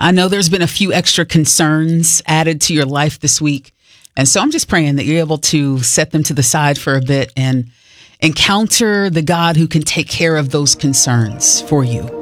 I know there's been a few extra concerns added to your life this week. And so I'm just praying that you're able to set them to the side for a bit and encounter the God who can take care of those concerns for you.